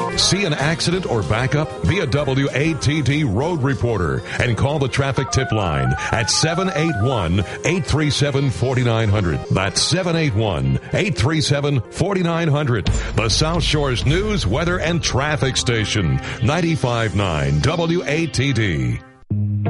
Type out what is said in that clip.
See an accident or backup? Be a WATD road reporter and call the traffic tip line at 781-837-4900. That's 781-837-4900. The South Shore's news, weather, and traffic station, 95.9 WATD.